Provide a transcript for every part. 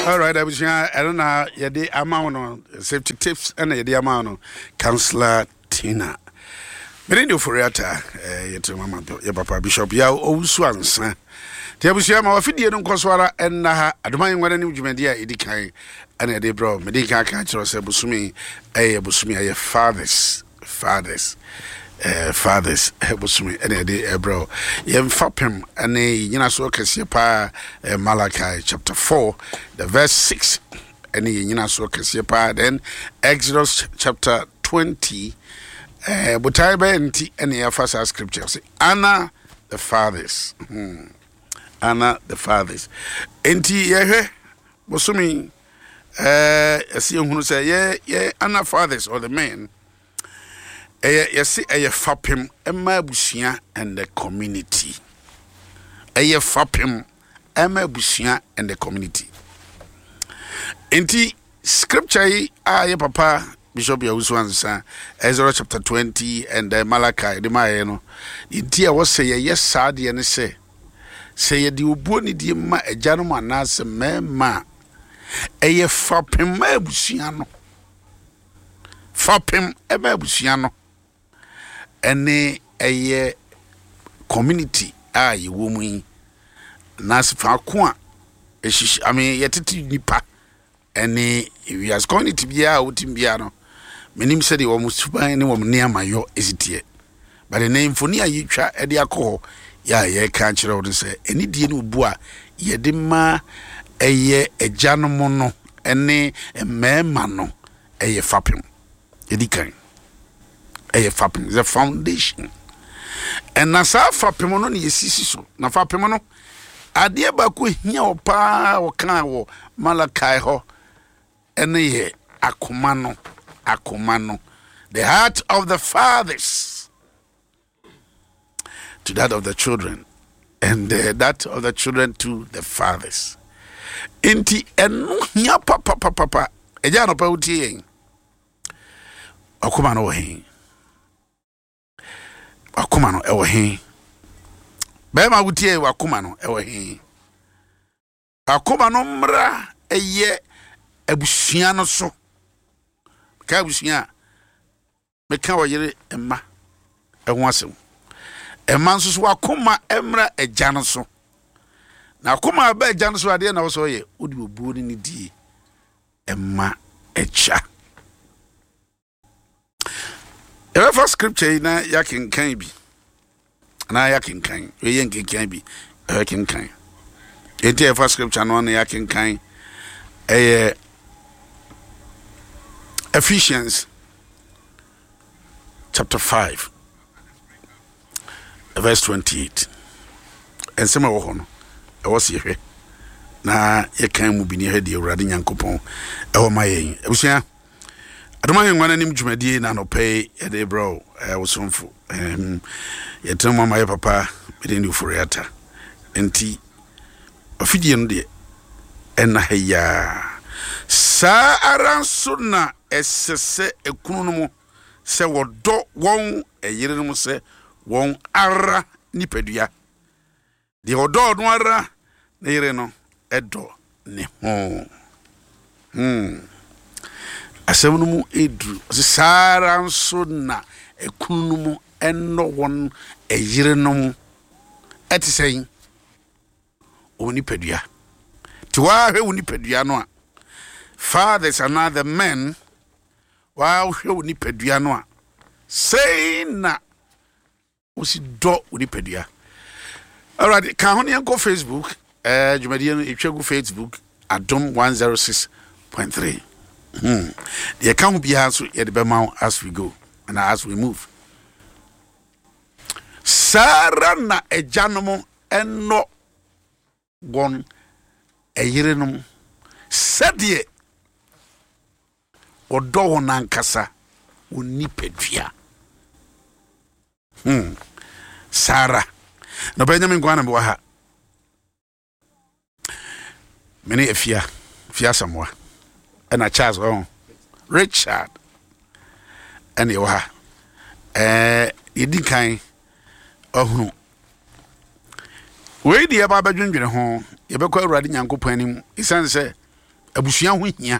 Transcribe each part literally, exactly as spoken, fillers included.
All right, I was I don't know, yeah, the amount of safety tips and the amount of Counselor Tina. Meridio Furiata, eh, to Mama, your Papa Bishop, ya o swans. Tiabusia, my Fidia don't Coswara, and Naha, I don't mind what any Jumedia Edikai, and a debro, Medica Catcher, Busumi, a Busumi, a fathers, fathers. Uh, fathers Busumi any day bro yem fapem any nyina so kese pa Malachi chapter four the verse six any nyina so kese pa then Exodus chapter twenty uh butai ba enti any afasa scriptures Anna the fathers hmm. Anna the fathers enti yehwe Busumi uh asi ehunu say ye ye Anna fathers or the men. Yes, a fapim, Emma Busia and the community. A fapim, Emma Busia and the community. Inti scripture, ah, papa, Bishop Yahusuansa, Ezra chapter twenty and the Malachi, the Mayeno. Inti, I was say, yes, Sadi, and say, say, you do boni di ma a gentleman as a man, ma. A fapim, Busiano. Fapim, Emma Busiano. Any a community ah you woman nas fa ko I mean yet nipa any we as community bia wotim bia no menim said the almost any woman near my yo is it here but the name for near you twa e de akọ ya ye kan kire wo say any die no bu a ye de ma eye ejanom no ene emema no eye fapem edikan a fapim the foundation and nasa fapim no ne yesisi so na fapim no ade ba ko hia opa o kan wo Malachi ho ene ye akoma no akoma no the heart of the fathers to that of the children and uh, that of the children to the fathers enti eno hia papa papa papa eja no pa utie yen akoma no hen akoma no ewo hen be ma wutie akoma no ewo hen akoma no mra eye abusua no so ka abusua me ka woyere emma eho asem emma nso so akoma emra eja no so na akoma ba eja no so ade na wo so ye odi obuo ni die emma echa. The first scripture na yakin kan bi na yakin kan we yen kan bi yakin kan enti first scripture no na yakin kan eh Ephesians chapter five verse twenty-eight and some wo no e wo se hwe na yakan mu bi ne hwe de Awurade Nyankopɔn e wo mayen ebusua adoma ngwana nim dwumadie na no pay e de bro e wo somfo em yetem mama ye papa be de furiata enti ofidie no de ena heya sa aranso na esese ekunu no mu se wodo won eyire no mu se won ara nipadua de wodo no ara ne yire no edo ne ho hmm asem no mu edru sara nso na ekunu mu enno won eyire no mu etisen oni pedua ti wa hwe oni pedua no a fathers and other men wa hwe oni pedua no a sei na osi do oni pedua. All right, kan ho go Facebook eh jumadi no etwa Facebook Adom one oh six point three. Hmm. The account be has at the Bemau as we go and as we move. Sarana a janomo and no one a yerenum said ye or do nankasa unipedia. Hmm. Sarah. No Benjamin Guanabuaha. Many a fear, fear somewhere. And a Charles on Richard and you are eh you didn't kind of no. We the Baba Junior home, you be quite riding Uncle Penny. His son said, abusua ho hia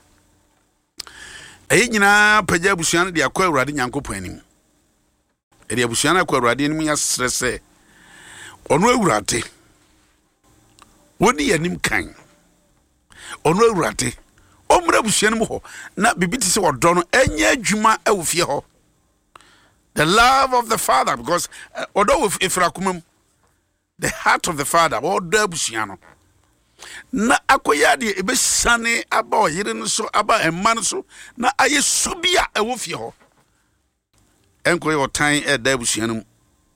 ɛyɛ nyinaa pagya abusua no de akɔ Awurade Nyankopɔn anim ɛde abusua no akɔ Awurade anim ya srɛ sɛ ɔno Awurade woni yanim kan ɔno Awurade ɔmmra abusua no mu hɔ na bibi te sɛ ɔdɔ no ɛnyɛ adwuma ɛwɔ fie hɔ. The love of the father, because uh, although if ifrakumam, the heart of the father, or debusiano. Na akoya di ebe sane aba yire so aba emman so na aye subia e wo fie ho. Enko your time e debusiano.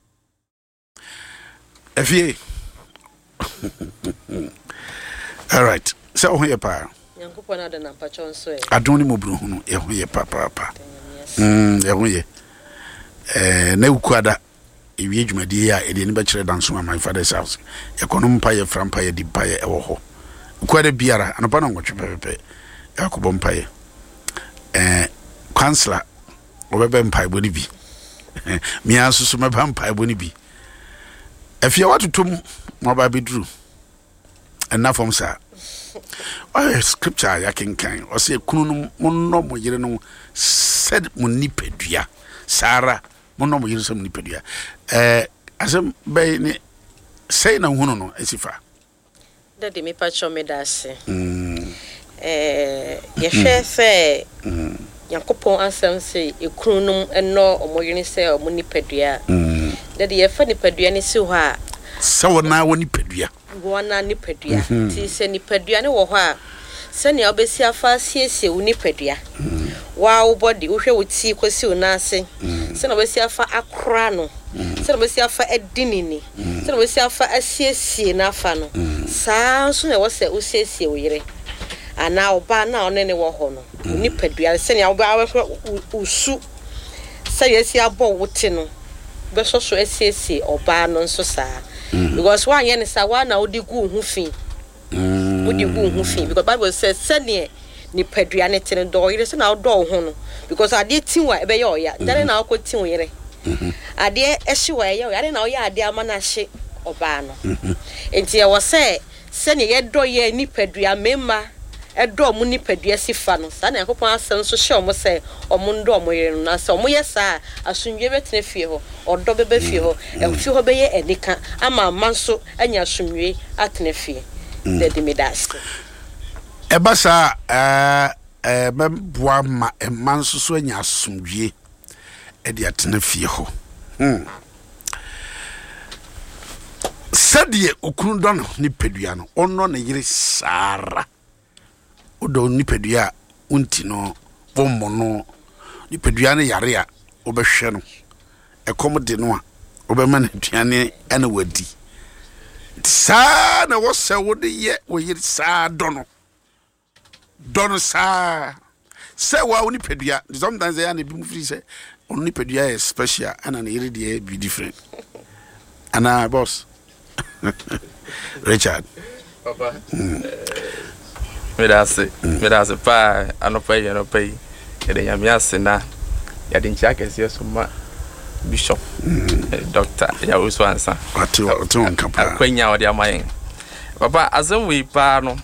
Efie. All right. So ho ye pa. Nyankopon ade na pacho nso e. Adoni mo bru hu no ye ho ye pa pa pa. Mm, ye ho ye. Eh na ukuada ewie dwumadi a ede ne ba kire danso my father's house ekonom pa ye frampa ye di pa ye ewo ho ukuada biara anopa na ngotwe pepepe yakobo mpa ye eh counselor obebe mpa e boni bi mi asusu meba mpa e boni bi afia watotom mo ba bidru enna fom sa oh scripture ya kenkan o se kunu no no mo yire no said mo nipadua Sarah mono mo yirsam ni pedua eh asem bay ni sei na hunu no asifa dade me pacho me dase mm eh ye hwe se Yakopon ansem se ekrunum eno omoyini se omo ni pedua mm dade ye fa ni pedua ni si ho a se wona woni pedua wona ni pedua ti se ni pedua ni wo ho a se ne obesi afa siesie wo ni pedua wa wo body wo hwe wo ti kwasi wo na ase se na obesi afa akra no se na obesi afa edinini se na obesi afa asiesie na afa no saa so na wo se wo siesie wo yire ana oba na onene wo ho no ni pedua se ne wo ba wo su se yesi abo wo ti no be so so asiesie oba no nso saa because one yen sa wa na odi gu hu fi mm odi gu hu fi because Bible says sene ni pedua ne tene do yire se na do ho no because ade tin wa ebe ye oya dare na akọ tin yire ade ehye wa ye oya na oya ade ama na hye oba no enti ye wo se sene ye do ye ni pedua mema edo mu ni pedua sifa no sa na Yakopon asem so hye omo se omo ndo omo yire no na se omo ye sa asunwe betene fie ho odo bebe fie ho e fie ho be ye enika ama manso anya asunwe atene fie de dimidas ebasa eh eh memboa ma emanso so anya asunwe e de atene fie ho hm sadie okunu do no ni pedua no ono na yire sara odo nipadua unti no bommo no nipadua ne yare a obehwe no ekom de no a obema na duane ana wadi saa na wo se wo de ye wo yiri saa do no do no saa se wa wo nipadua sometimes they are na bi mu free say on nipadua is special ana na yiri de be different ana boss Richard papa mm. Medase, medase pa anopai anopai ede nyamiase na ya de nchia kese so ma bishop doctor ya uso ansa ati ati on kapa akwanya ode amayen papa azem we pa no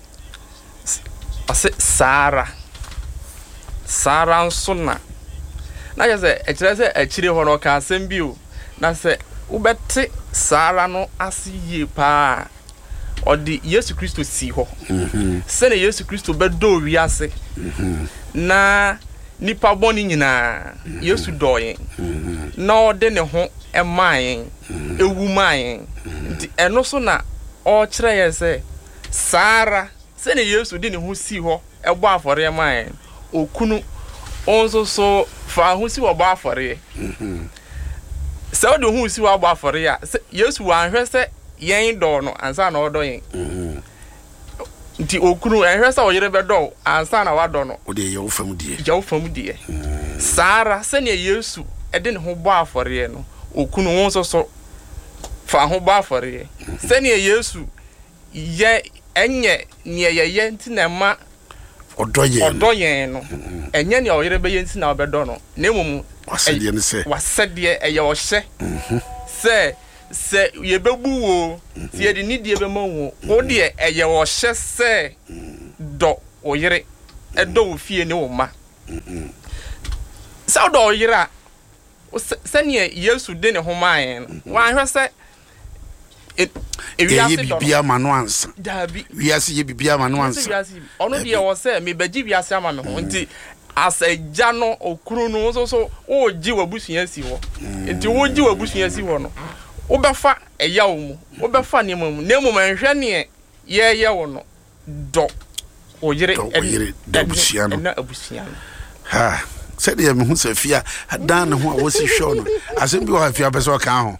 ase Sara Sara nso na na je se e kire se akire ho no ka asem bi o na se ubete Sara no asiye pa odi Yesu Kristo si ho mhm se ne Yesu Kristo bedo wiase mhm na nipa boni nyina Yesu doyen mhm na ode ne ho emayen ewu mayen nti eno so na o kire ye se Sara se ne Yesu di ne ho si ho ebo afore emayen okunu onso so fa ho si wo bo afore mhm se ode ho si wo bo afore ya Yesu wa hwe se yen do no ansa na odo yen mhm nti okunu ehwesa oyire bedo ansa na wado no ode ye wo fam die ye wo fam die Sara se ne Yesu ede ne ho bo afore no okunu won so so fa ho bo afore se ne Yesu ye enye ne ye ye nti na ma odo yen odo yen no enye ne oyire be ye nti na obedo no na emum wasede ne se wasede eye wo hye mhm se se ye bebu wo se ye de nidie be ma wo wo de eye wo hye se do oyere edo fie ne wo ma sa do oyere a sɛnea yesu de ne ho maayen wan hwɛ sɛ ewiase do bibia ma no ansa dabi wiase ye bibia ma no ansa ono de wo sɛ me bagi wiase ama me ho nti asɛgya no okuru no so so o gi wabusua si ho nti wo gi wabusua si ho no wo bɛfa eya wo mu wo bɛfa ne mu ne mu manhwɛ ne ye ye wo no do oyere oyere da busua no na abusua no ha said ye me hu se fia dan ne ho a wo si hwe no asem bi wo ha fia pese o kan ho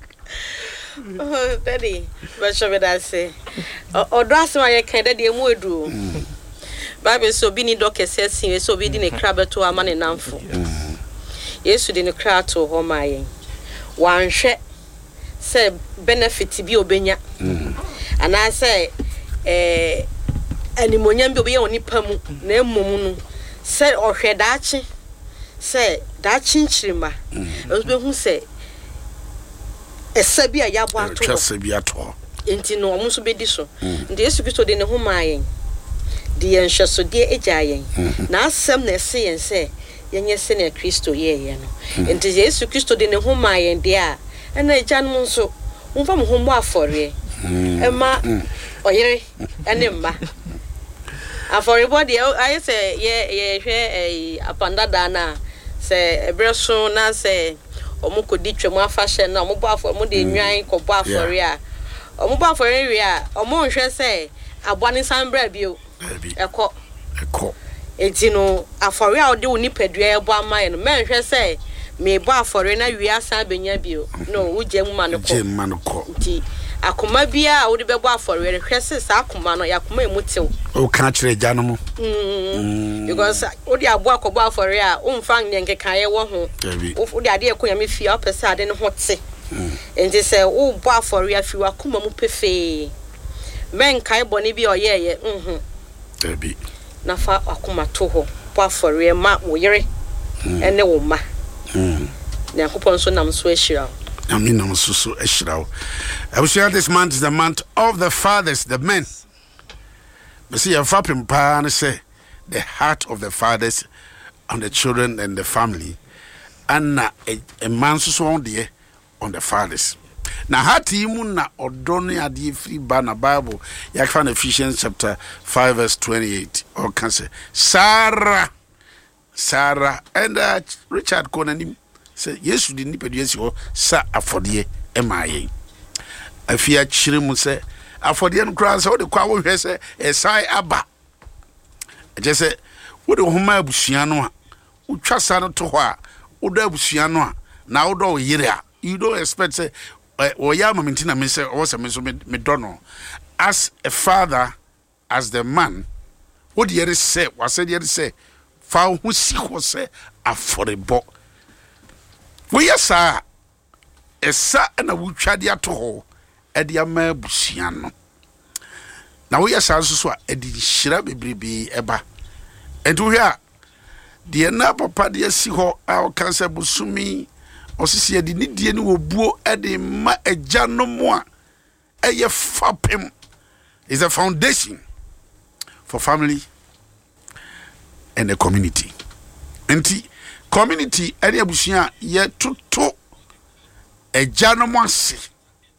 daddy but show me that say odo asem aye kan daddy emu edu Bible so bi ni dokese sin so bi di ne krabeto ama ne namfo Yesu di ne krato ho mayen wanhwe se benefit bi obenya ana se eh animonyam bi obeye onipa mu na emom no se ohwe daachi se daachi nchirima ozo hu se esa bi a yabo ato twese bi ato enti no omo so bedi so ndi Yesu Kristo de ne ho mayen di yenhweso de ejayen na asem na ese yen se yenye se na Kristo ye ye no enti Yesu Kristo de ne ho mayen de a ena eja no nso umfa mo ho mo afore ema oyere ene mma afore body aye se ye ye hwe eh apanda da na se ebreso na se omo kodi twemu afahye na omo bo afore mo de nwan kobo afore a omo bo afore wi a omo nhwe se abwane sanbra bio eko eko enti no afore a ode woni padua ebo amaye no menhwe se me bo afore na wi asan benya bio no wuje mu ma no ko je ma no ko nti akoma bia a wode bebo afore hwe se sa akoma no yakoma emutew o kan kire gya no mu mm because wode abo akobo afore a umfa nyenkekan ye wo ho wode ade ekonya me fia opese ade ne ho te enti se wo bo afore afi wakoma mu pefe men kai boni bi oyeye mhm ebi na fa akoma to ho bo afore ma wo yere ene wo ma mm na akopon so nam so ehira I mean, I'm so so extra. I will share this month is the month of the fathers, the men. But see, a fapping pan say the heart of the fathers on the children and the family, and uh, a, a man so on the on the fathers. Now, hati imuna odoni adi free banner Bible. Yak find Ephesians chapter five verse twenty-eight. Or can say Sarah, Sarah, and uh, Richard Conan. Say Yesu di nipa di esi ho sa afodie e maaye afia kire mu se afodie no kra se wo de kwa wo hwe se esai aba je se wo de ho ma abusua no a utwa sa no to ho a wo do abusua no a na wo do yire a you don't expect say wo ya mamintina me se wo se me so me do no as a father, as the man wo de yire se wa se de yire se fa ho si ho se aforebo we yesa esa na wutwade ato ho ede ama busia no na we yesa nso so a ede hira bebrebe eba entu hwe a de na papa de asi ho a o kansa busumi osisi ede ni die ni wobuo ede ma agya no mo a eye fapem is a foundation for family and a community. Enti community any abusia ye toto agya no mo ase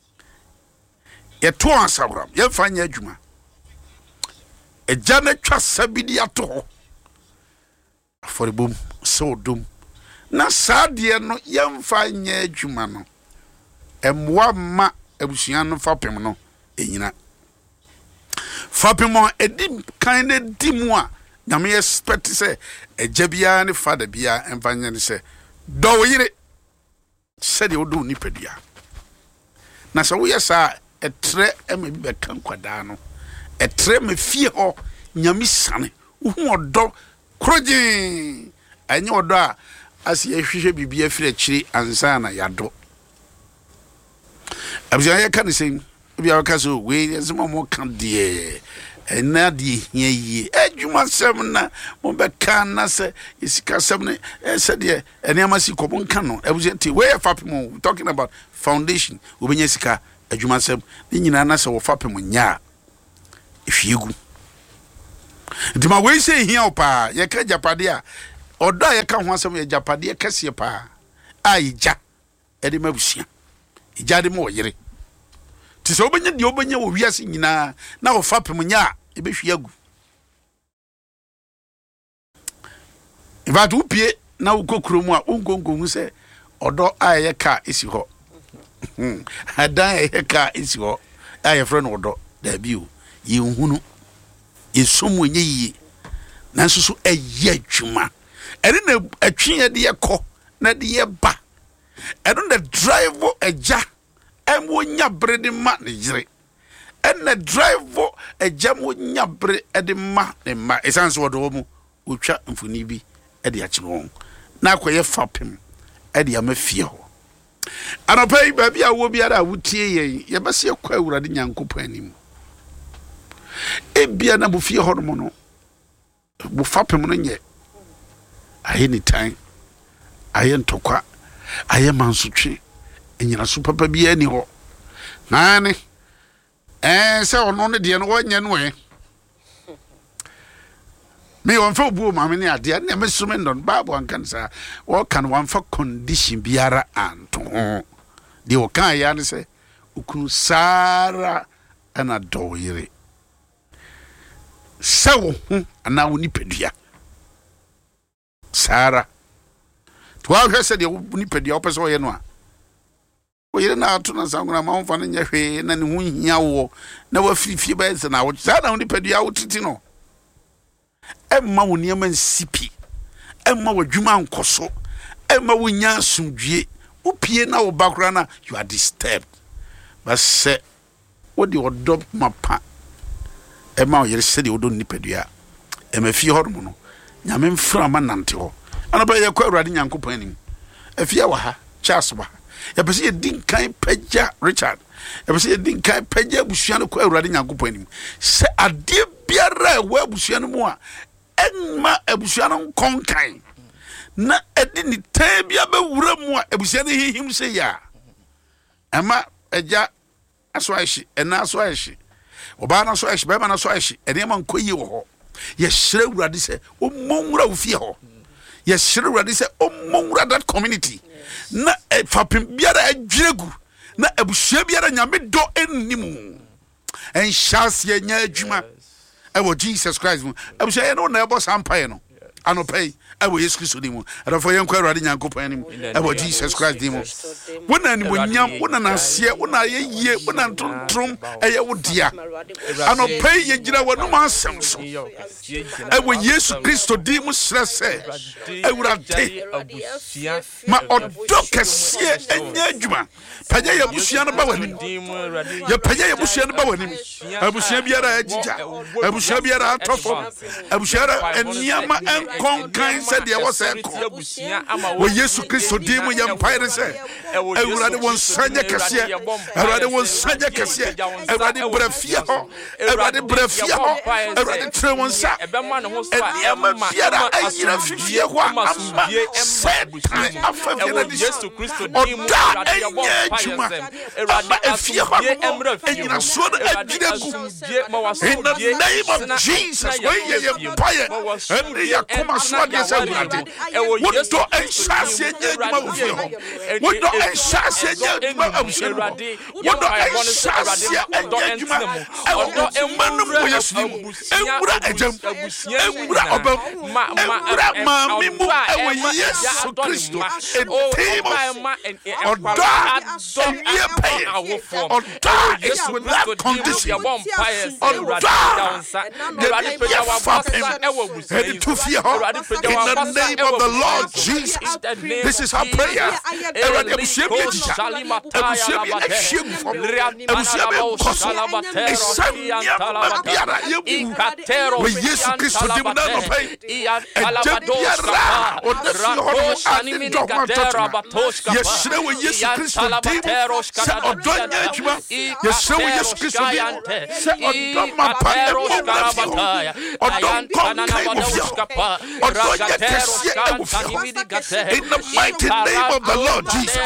ye to ansabram ye fanya adwuma agya na twa sabidi ato for bom so dum na sadie no ye mfanya adwuma no emwa ma abusia no fapem no enyina fapem on edim kind of dimu a na me expect say agya bia ne father bia emfanya ne say do yire said you do nipadua na so we sa etre ema bi bekan kwada no etre me fie ho nyame sane hu odo kroje anya odo a asi ehwehwe bibia afire akiri ansa na yado abia ye kan say bia ka so we ezema mo kan de ena de hia yi adwuma sem na mo be kan na se isika sem ne se de ene amasi ko mo kan no abia ti we fapem talking about foundation obenya sika adwuma sem ni nyina na se wo fapem nya efiegu nti ma we say hia opa ye ka japade a odo a ye ka ho asem ye japade kese pa a ija e de mabusia ija de mo yere ti so obenya de obenya wo wiase nyina na wo fa pem nya e be hwe agu iba tu pie na wo kokuro mu a ongongo hu se odo a ye ka esi ho adan ye ka esi ho a ye fre no odo da bi o ye hunu yesomu enye yi nanso so eye adwuma ene na atwe de ye kɔ na de ye ba eno na drive eja emwo nya brede ma ne yire ene drive eja mo nya bre de ma ne ma esanso wodo mu otwa mfuni bi e de akye won na akoye fapem e de amafie ho anopai ba bia wo biara wutie yen ye bese akwa awurade nyankopɔ anim ebia na bo fie ho no no bo fapem no nye aye ni tan aye ntokwa aye mansotwe enyina so papa bia ni ho na ne eh se ono ne de no wonye no e me won fa obu ma me ne ade na me sume ndon bible ankan sa wo kan wan fa condition biara anto de wo kan ya ne se ukunu sara ana doyire sawo hu ana woni pedua sara to wa hwese de woni pedua opese wo ye no a wo yire na ato na sanguna ma wonfa no nya hwe na ne hu hia wo na wa firifie ba ese na wo sa na woni pedua wo titi no emma wo niam nsipi emma wo dwuma nkoso emma wo nya asumdwie wo pie na wo bakra na you are disturbed but se wo de odop mapa emma wo yere se de odo nipadua emma fie hodom no nyame mfra ma nante ho ana ba ye kwa awurade nyankopɔn anim afia wa ha Charles ba ya pese ye din kan pagya Richard ya pese ye din kan pagya busua no kwa awurade nyankopɔn anim se ade biara wa busua no mu a enma abusua no konkan na edi ni tan bia ba wura mu a abusua no hihim se ya ama agya aso ahye ena aso ahye oba na aso ahye ba na aso ahye ene ma nkoyi wo ho ye hyire awurade se o monwura wo fie ho ye hyire awurade se o monwura that community na fapem biara adwiregu na abusua biara nyame do ennimu en chance ye nya adwuma ewo Jesus Christ mu abusua ye no na ebo sampae no anopai ewo Yesu Kristo dimu adafo ye nkwa awurade nyankopɔn anim ewo Jesus Christ dimu wona ni monyam wona na se wona ye yie wona ntontrom eye wo dia anopai ye gira wonu ma asem so ewo Yesu Kristo dimu srese awurade ma odo kese enya adwuma pagya ye busua no ba wani ye pagya ye busua no ba wani abusua biara agija abusua biara atofo abusua eniama enkonkan se de wo se ko wo Yesu Kristo dimu ye mpaire se awurade won sanya kese awurade won sanya kese awurade brafia ho awurade brafia ho awurade tre won sa eniama biara ayira fifie ho ama setan afafia na Yesu Kristo dimu enya juma aba efie ho enyina so agiregu in the name of Jesus we ye empire and ye come so de say what do enchase enya juma wo fie ho what do enchase enya juma wo fie ho what do enchase enya juma what do emanu mo Yesu dimu ewura ejam ewura obam ewura ma mi mu ewo Yesu Kristo in name of God ye pay on that is with that condition on that the ye fapem and to fear in the name of the Lord Jesus. This is our prayer. Erade abusia bi ejija abusia bi ehiem fom abusia bi koso esanya biara yebu we Yesu Kristo dimu na no pay eja biara o de fi ho ani dogma totma yesre we Yesu Kristo dimu se odonya adwuma yesre we Yesu Kristo dimu se odoma pa emomra fi odom konkai mo fi odonya kese e mo fi in the mighty name of the Lord Jesus